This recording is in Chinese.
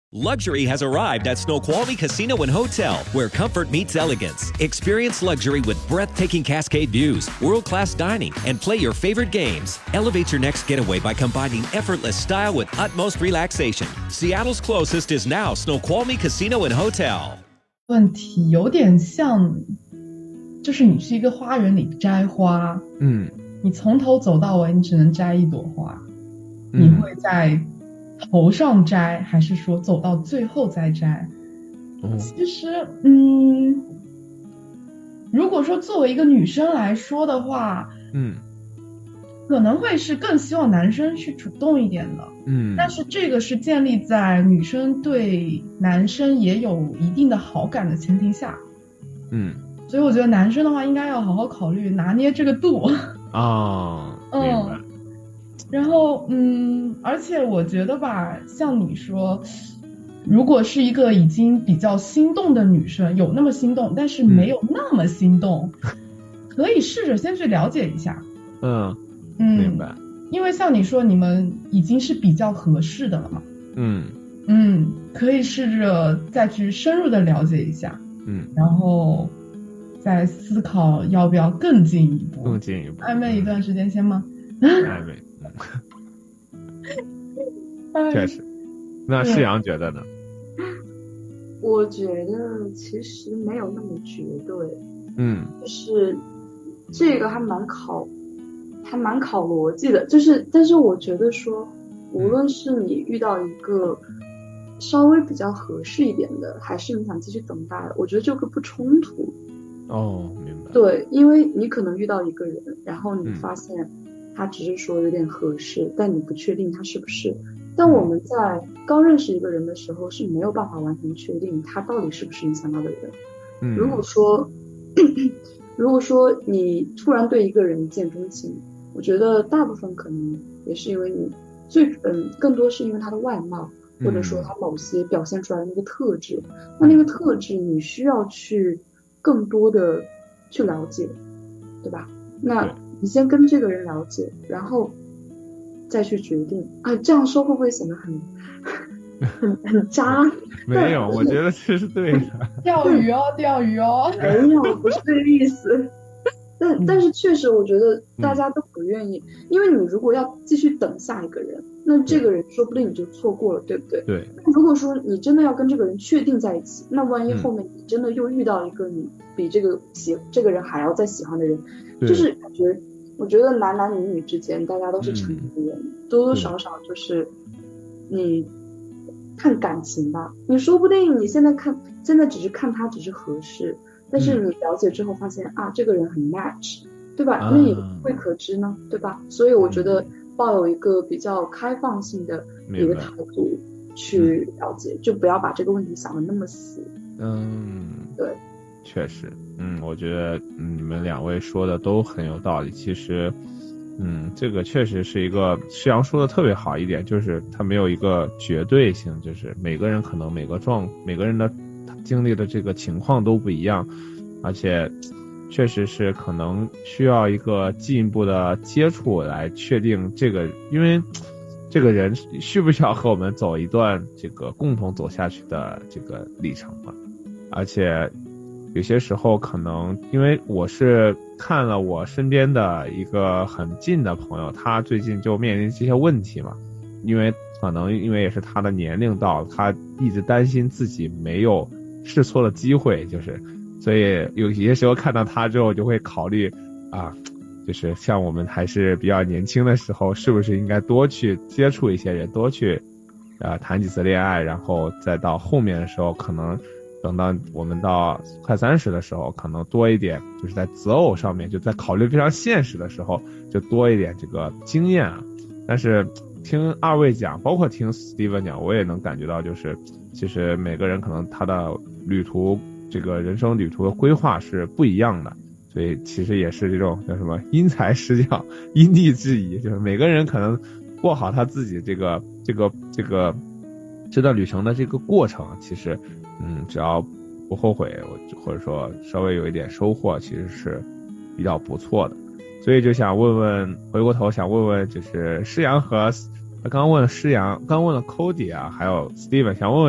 Luxury has arrived at Snoqualmie Casino and Hotel, where comfort meets elegance. Experience luxury with breathtaking cascade views, world-class dining, and play your favorite games. Elevate your next getaway by combining effortless style with utmost relaxation. Seattle's closest is now Snoqualmie Casino and Hotel. 问题有点像，就是你是一个花园里摘花，你从头走到尾，你只能摘一朵花，你会在头上摘，还是说走到最后再摘？其实，如果说作为一个女生来说的话，可能会是更希望男生去主动一点的，但是这个是建立在女生对男生也有一定的好感的前提下，所以我觉得男生的话应该要好好考虑拿捏这个度啊，明白。 然后而且我觉得吧，像你说，如果是一个已经比较心动的女生，有那么心动，但是没有那么心动，可以试着先去了解一下。 明白。 因为像你说，你们已经是比较合适的了嘛。可以试着再去深入的了解一下。然后再思考要不要更进一步。暧昧一段时间先吗？ 暧昧。确实。那世阳觉得呢？ 我觉得其实没有那么绝对。就是这个还蛮考逻辑的，但是我觉得说，无论是你遇到一个稍微比较合适一点的，还是你想继续等待，我觉得这个不冲突。 明白。 对，因为你可能遇到一个人，然后你发现他只是说有点合适，但你不确定他是不是。但我们在刚认识一个人的时候是没有办法完全确定他到底是不是你想要的人。如果说你突然对一个人一见钟情，我觉得大部分可能也是因为你更多是因为他的外貌，或者说他某些表现出来的那个特质。那个特质你需要去更多的去了解，对吧？那你先跟这个人了解，然后再去决定。这样说会不会显得很渣？ 没有，我觉得这是对的。 钓鱼哦。 没有，不是这个意思。但是确实我觉得大家都不愿意，因为你如果要继续等下一个人，那这个人说不定你就错过了，对不对？ 对。 如果说你真的要跟这个人确定在一起，那万一后面你真的又遇到一个你比这个人还要再喜欢的人，就是感觉我觉得男女之间大家都是成年人，多多少少就是你看感情吧，你说不定你现在只是看他只是合适，但是你了解之后发现这个人很 match， 对吧？那也会可知呢，对吧？所以我觉得抱有一个比较开放性的一个态度去了解，就不要把这个问题想得那么死。对， 确实。我觉得你们两位说的都很有道理。其实这个确实是一个世阳说的特别好一点，就是它没有一个绝对性，就是每个人可能每个人的经历的这个情况都不一样，而且确实是可能需要一个进一步的接触来确定这个，因为这个人需不需要和我们走一段这个共同走下去的这个历程嘛。而且有些时候可能因为我是看了我身边的一个很近的朋友，他最近就面临这些问题嘛，因为也是他的年龄到了，他一直担心自己没有试错的机会，所以有些时候看到他之后就会考虑就是像我们还是比较年轻的时候，是不是应该多去接触一些人，多去谈几次恋爱，然后再到后面的时候，可能等到我们到快30的时候，可能多一点，就是在择偶上面，就在考虑非常现实的时候，就多一点这个经验啊。但是听二位讲，包括听 Steven 讲，我也能感觉到，就是其实每个人可能他的旅途，这个人生旅途的规划是不一样的，所以其实也是这种叫什么因材施教，因地制宜，就是每个人可能过好他自己这个这段旅程的这个过程，其实只要不后悔，或者说稍微有一点收获，其实是比较不错的。所以就想回过头想问问，就是施洋和刚问了施洋，刚问了 Cody 还有 Steven， 想问问